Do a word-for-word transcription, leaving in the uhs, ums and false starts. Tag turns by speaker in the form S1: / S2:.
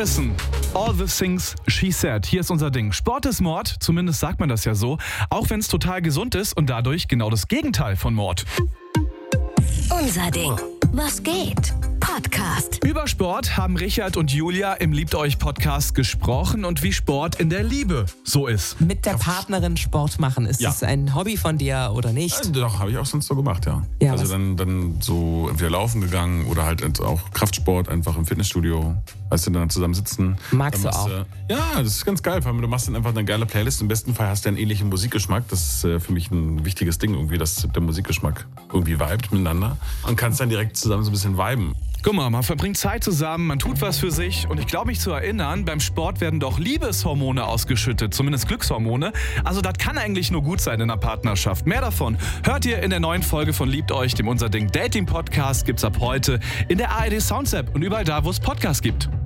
S1: Harrison, All the Things She Said. Hier ist unser Ding. Sport ist Mord, zumindest sagt man das ja so, auch wenn es total gesund ist und dadurch genau das Gegenteil von Mord.
S2: Unser Ding. Was geht? Podcast.
S1: Über Sport haben Richard und Julia im Liebt euch Podcast gesprochen und wie Sport in der Liebe so ist.
S3: Mit der Partnerin Sport machen, ist
S4: Ja.
S3: das ein Hobby von dir oder nicht?
S4: Ja, doch, habe ich auch sonst so gemacht, ja.
S3: Ja,
S4: also
S3: was?
S4: dann, dann so entweder laufen gegangen oder halt auch Kraftsport einfach im Fitnessstudio. Weißt du, dann zusammen sitzen.
S3: Magst
S4: Dann
S3: du
S4: machst
S3: auch?
S4: Ja, das ist ganz geil, weil du machst dann einfach eine geile Playlist. Im besten Fall hast du einen ähnlichen Musikgeschmack. Das ist äh, für mich ein wichtiges Ding irgendwie, dass der Musikgeschmack irgendwie vibet miteinander. Und kannst dann direkt zusammen so ein bisschen viben.
S1: Guck mal, man verbringt Zeit zusammen, man tut was für sich und ich glaube mich zu erinnern, beim Sport werden doch Liebeshormone ausgeschüttet, zumindest Glückshormone. Also das kann eigentlich nur gut sein in einer Partnerschaft. Mehr davon hört ihr in der neuen Folge von Liebt euch, dem Unser Ding Dating Podcast, gibt's ab heute in der A R D Sounds App und überall da, wo es Podcasts gibt.